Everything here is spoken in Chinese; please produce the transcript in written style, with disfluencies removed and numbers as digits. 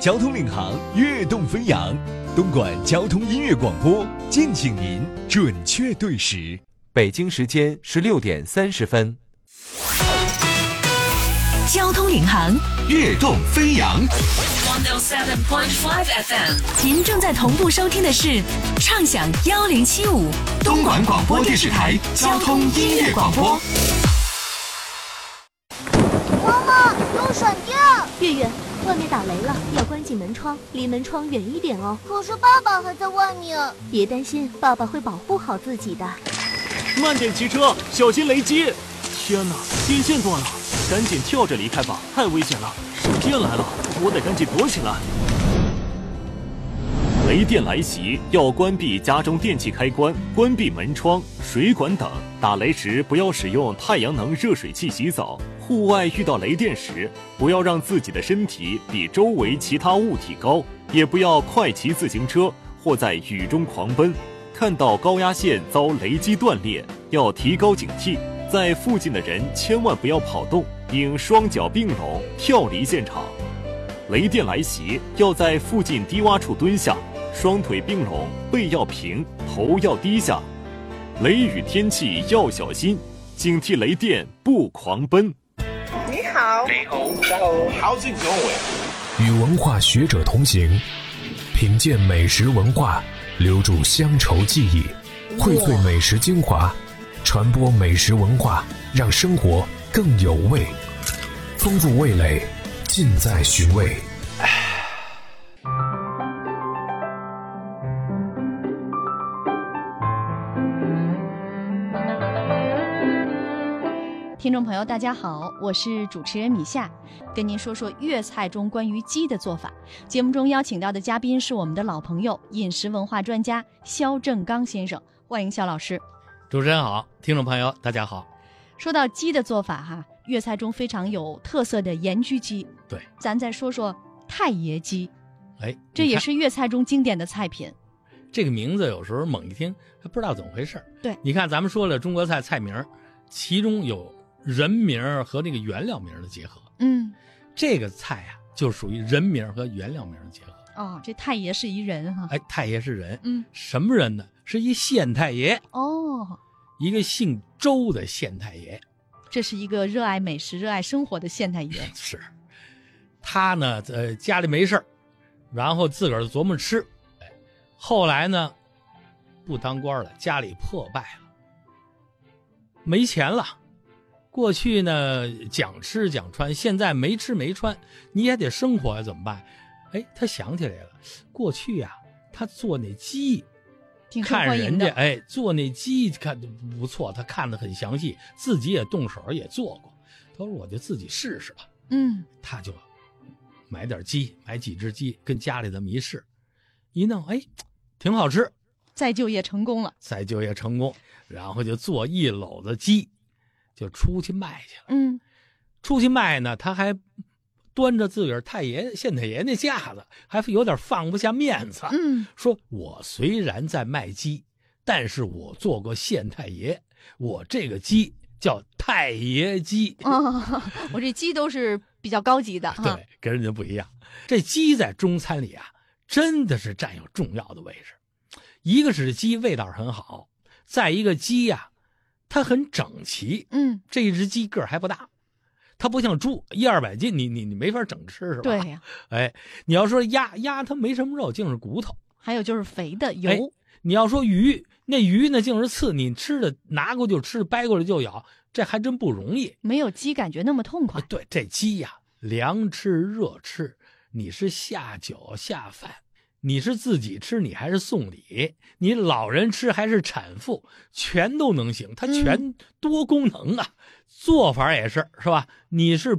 交通领航，跃动飞扬。东莞交通音乐广播，敬请您准确对时。 北京时间16点30分。 交通领航， 跃动飞扬。 107.5 FM， 您正在同步收听的是畅享1075 东莞广播电视台交通音乐广播。 妈妈，有闪电！ 月月，外面打雷了，要关紧门窗，离门窗远一点哦。 可是爸爸还在外面。 别担心，爸爸会保护好自己的。 慢点骑车，小心雷击！天哪，电线断了，赶紧跳着离开吧，太危险了！闪电来了，我得赶紧躲起来。雷电来袭，要关闭家中电器开关，关闭门窗、水管等。打雷时不要使用太阳能热水器洗澡。户外遇到雷电时，不要让自己的身体比周围其他物体高，也不要快骑自行车或在雨中狂奔。看到高压线遭雷击断裂，要提高警惕。在附近的人千万不要跑动，应双脚并拢跳离现场。雷电来袭，要在附近低洼处蹲下，双腿并拢，背要平，头要低下。雷雨天气要小心，警惕雷电不狂奔。 你好， 你好， How's it going？ 与文化学者同行，品鉴美食文化，留住乡愁记忆，荟萃美食精华，传播美食文化，让生活更有味。丰富味蕾，尽在寻味。 听众朋友大家好，我是主持人米夏，跟您说说粤菜中关于鸡的做法。节目中邀请到的嘉宾是我们的老朋友，饮食文化专家肖正刚先生，欢迎肖老师。 主持人好，听众朋友大家好。 说到鸡的做法哈，粤菜中非常有特色的盐焗鸡， 对， 咱再说说太爷鸡。 哎， 这也是粤菜中经典的菜品。 这个名字有时候猛一听还不知道怎么回事。 对， 你看咱们说了中国菜菜名，其中有人名和那个原料名的结合。这个菜啊就属于人名和原料名的结合。 哦，这太爷是一人哈。 哎，太爷是人。什么人呢？是一县太爷。 哦， 一个姓周的县太爷。 这是一个热爱美食、热爱生活的县太爷。 是，他呢家里没事儿，然后自个儿琢磨吃。后来呢不当官了，家里破败了，没钱了。过去呢讲吃讲穿，现在没吃没穿，你也得生活呀，怎么办？哎，他想起来了，过去呀他做那鸡挺受欢迎的， 看人家做那鸡看不错，他看得很详细，自己也动手也做过。他说我就自己试试吧。他就买点鸡，买几只鸡，跟家里这么一试，一弄，哎，挺好吃， 再就业成功了。 然后就做一篓子鸡，就出去卖去了。出去卖呢，他还端着自个儿县太爷那架子，还有点放不下面子。说我虽然在卖鸡，但是我做过县太爷，我这个鸡叫太爷鸡。 我这鸡都是比较高级的。 对，跟人家不一样。这鸡在中餐里啊，真的是占有重要的位置。一个是鸡味道很好，再一个鸡呀它很整齐。这一只鸡个儿还不大，它不像猪100-200斤，你没法整吃是吧？ 对呀。 哎，你要说鸭它没什么肉，净是骨头， 还有就是肥的油。 你要说鱼，那鱼呢净是刺，你吃的拿过就吃，掰过来就咬，这还真不容易。 没有鸡感觉那么痛快。 对，这鸡呀凉吃热吃，你是下酒下饭，你是自己吃你还是送礼，你老人吃还是产妇，全都能行，它全多功能啊。做法也是吧？你是